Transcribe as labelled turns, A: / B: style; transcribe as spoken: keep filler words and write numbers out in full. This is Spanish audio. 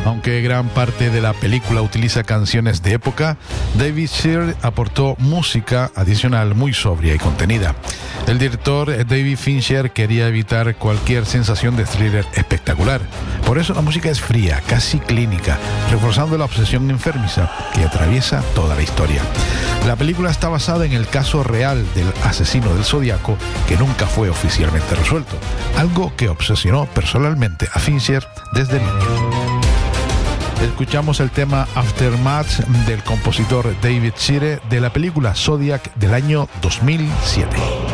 A: Aunque gran parte de la película utiliza canciones de época, David Shearer aportó música adicional muy sobria y contenida. El director David Fincher quería evitar cualquier sensación de thriller espectacular. Por eso la música es fría, casi clínica, reforzando la obsesión enfermiza que atraviesa toda la historia. La película está basada en el caso real del asesino del Zodíaco, que nunca fue oficialmente resuelto, algo que obsesionó personalmente a Fincher desde niño. Escuchamos el tema Aftermath del compositor David Shearer de la película Zodiac del año dos mil siete.